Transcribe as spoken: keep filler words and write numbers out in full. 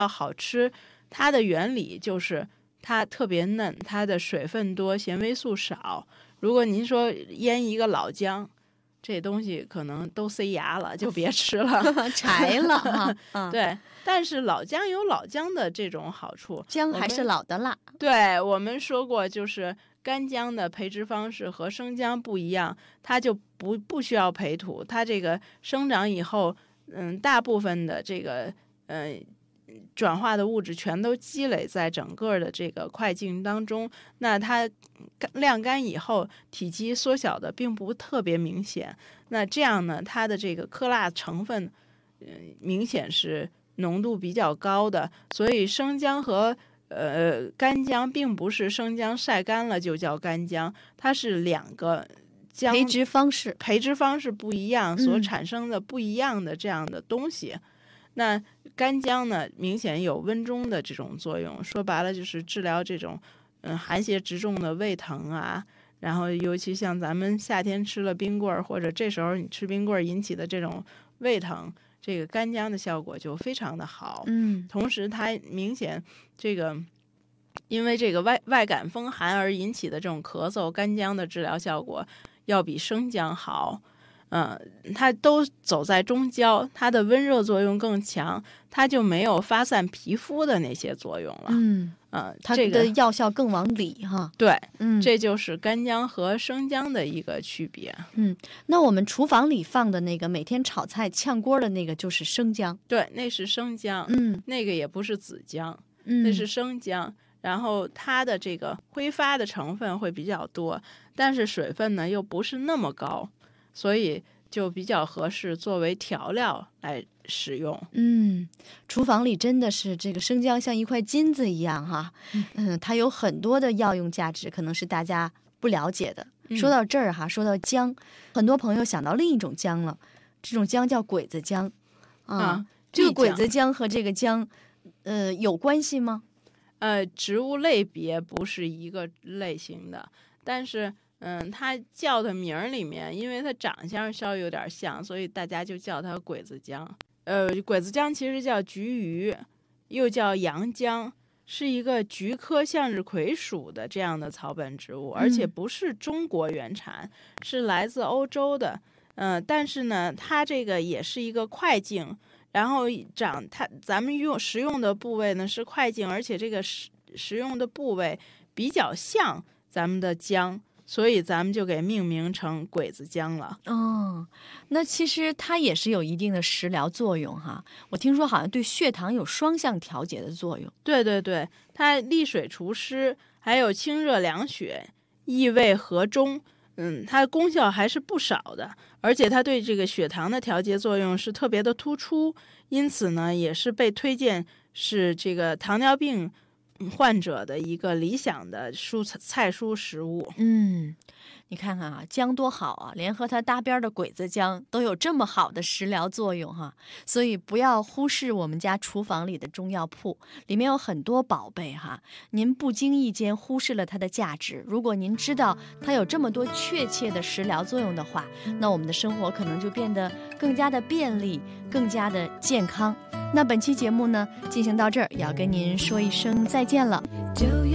较好吃，它的原理就是它特别嫩，它的水分多，纤维素少。如果您说腌一个老姜，这东西可能都塞牙了，就别吃了， 柴了哈。啊、 对，但是老姜有老姜的这种好处， 姜还是老的辣。 对，我们说过，就是干姜的培植方式和生姜不一样，它就不不需要培土，它这个生长以后，嗯，大部分的这个呃转化的物质全都积累在整个的这个块茎当中，那它晾干以后体积缩小的并不特别明显，那这样呢，它的这个科蜡成分，嗯、呃，明显是浓度比较高的，所以生姜和呃干姜并不是生姜晒干了就叫干姜，它是两个姜培植方式培植方式不一样所产生的不一样的这样的东西。嗯、那干姜呢，明显有温中的这种作用，说白了就是治疗这种嗯寒邪直中的胃疼啊，然后尤其像咱们夏天吃了冰棍儿，或者这时候你吃冰棍儿引起的这种胃疼，这个干姜的效果就非常的好。 嗯， 同时它明显这个因为这个外外感风寒而引起的这种咳嗽，干姜的治疗效果要比生姜好。嗯，它都走在中焦，它的温热作用更强，它就没有发散皮肤的那些作用了。 嗯， 呃， 它的药效更往里哈。 对， 嗯， 这就是干姜和生姜的一个区别。 嗯，那我们厨房里放的那个每天炒菜炝锅的那个就是生姜。 对，那是生姜。 嗯， 那个也不是紫姜， 嗯， 那是生姜。然后它的这个挥发的成分会比较多，但是水分呢又不是那么高，所以就比较合适作为调料来使用。 嗯，厨房里真的是这个生姜像一块金子一样哈。嗯，它有很多的药用价值，可能是大家不了解的。 嗯、 说到这儿哈，说到姜，很多朋友想到另一种姜了，这种姜叫鬼子姜啊。 啊这个鬼子姜和这个姜，呃，有关系吗？ 呃，植物类别不是一个类型的，但是嗯，它叫的名儿里面，因为它长相稍微有点像，所以大家就叫它鬼子姜。呃，鬼子姜其实叫菊鱼，又叫洋姜，是一个菊科向日葵属的这样的草本植物，而且不是中国原产，嗯、是来自欧洲的。嗯、呃，但是呢，它这个也是一个块茎。然后长它，咱们用食用的部位呢是块茎，而且这个食食用的部位比较像咱们的姜，所以咱们就给命名成鬼子姜了。 哦，那其实它也是有一定的食疗作用哈。我听说好像对血糖有双向调节的作用。 对对对，它利水除湿，还有清热凉血、益胃和中。嗯，它功效还是不少的，而且它对这个血糖的调节作用是特别的突出，因此呢，也是被推荐是这个糖尿病患者的一个理想的蔬菜蔬食物。 嗯，你看看啊，姜多好啊，连和它搭边的鬼子姜都有这么好的食疗作用哈，所以不要忽视我们家厨房里的中药铺，里面有很多宝贝哈，您不经意间忽视了它的价值。如果您知道它有这么多确切的食疗作用的话，那我们的生活可能就变得更加的便利，更加的健康。那本期节目呢，进行到这儿，也要跟您说一声再见了。